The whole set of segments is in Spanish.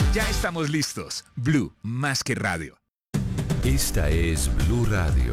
Ya estamos listos. Blue, más que radio. Esta es Blue Radio.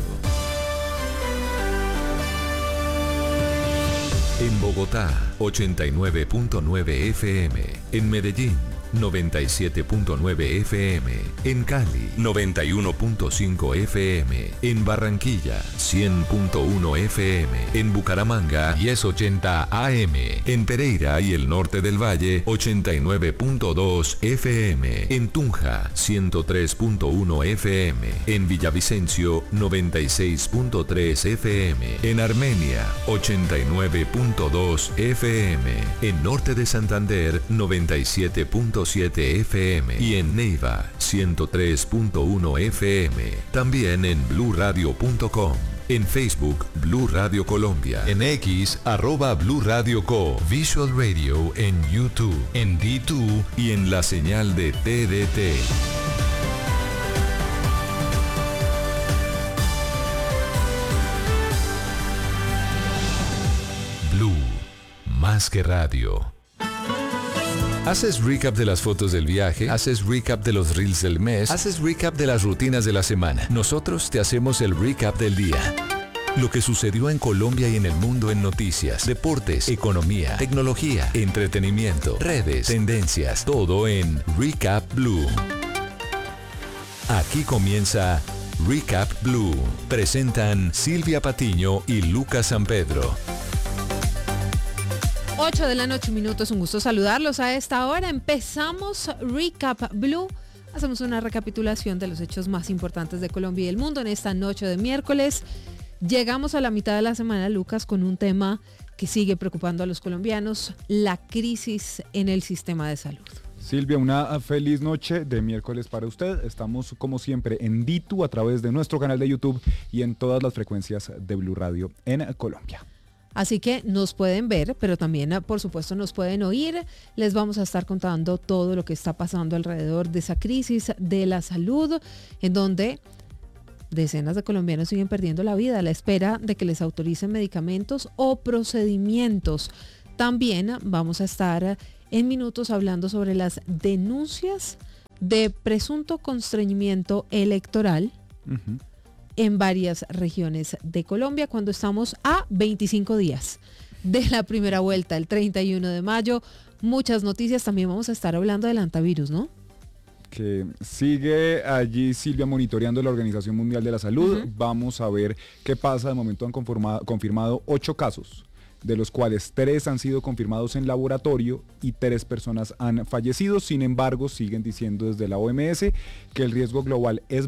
En Bogotá, 89.9 FM. En Medellín, 97.9 FM. En Cali, 91.5 FM. En Barranquilla, 100.1 FM. En Bucaramanga, 1080 AM. En Pereira y el norte del Valle, 89.2 FM. En Tunja, 103.1 FM. En Villavicencio, 96.3 FM. En Armenia, 89.2 FM. En norte de Santander, 97.7 FM y en Neiva 103.1 FM. También en bluradio.com. En Facebook, Blue Radio Colombia. En X, @Blue Radio Co. Visual Radio en YouTube, en D2 y en la señal de TDT. Blue, más que radio. ¿Haces recap de las fotos del viaje? ¿Haces recap de los reels del mes? ¿Haces recap de las rutinas de la semana? Nosotros te hacemos el recap del día. Lo que sucedió en Colombia y en el mundo en noticias, deportes, economía, tecnología, entretenimiento, redes, tendencias, todo en Recap Blue. Aquí comienza Recap Blue. Presentan Silvia Patiño y Lucas San Pedro. 8 de la noche, minutos, un gusto saludarlos a esta hora. Empezamos Recap Blue. Hacemos una recapitulación de los hechos más importantes de Colombia y el mundo en esta noche de miércoles. Llegamos a la mitad de la semana, Lucas, con un tema que sigue preocupando a los colombianos, la crisis en el sistema de salud. Silvia, una feliz noche de miércoles para usted. Estamos como siempre en D2 a través de nuestro canal de YouTube y en todas las frecuencias de Blue Radio en Colombia. Así que nos pueden ver, pero también, por supuesto, nos pueden oír. Les vamos a estar contando todo lo que está pasando alrededor de esa crisis de la salud, en donde decenas de colombianos siguen perdiendo la vida a la espera de que les autoricen medicamentos o procedimientos. También vamos a estar en minutos hablando sobre las denuncias de presunto constreñimiento electoral. En varias regiones de Colombia, cuando estamos a 25 días de la primera vuelta, el 31 de mayo. Muchas noticias, también vamos a estar hablando del hantavirus, ¿no? Que sigue allí, Silvia, monitoreando la Organización Mundial de la Salud. Vamos a ver qué pasa. De momento han confirmado 8 casos, de los cuales 3 han sido confirmados en laboratorio y 3 personas han fallecido. Sin embargo, siguen diciendo desde la OMS que el riesgo global es